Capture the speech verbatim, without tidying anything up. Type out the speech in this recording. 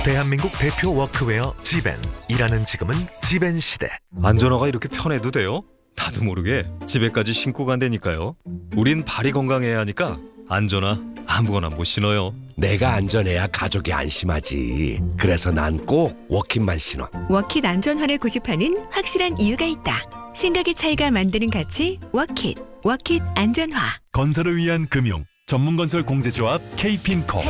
대한민국 대표 워크웨어 지벤. 일하는 지금은 지벤 시대. 안전화가 이렇게 편해도 돼요? 나도 모르게 집에까지 신고 간다니까요. 우린 발이 건강해야 하니까 안전화 아무거나 못 신어요. 내가 안전해야 가족이 안심하지. 그래서 난 꼭 워킷만 신어. 워킷 안전화를 고집하는 확실한 이유가 있다. 생각의 차이가 만드는 가치 워킷. 워킷 안전화. 건설을 위한 금융 전문건설 공제조합 K핀코.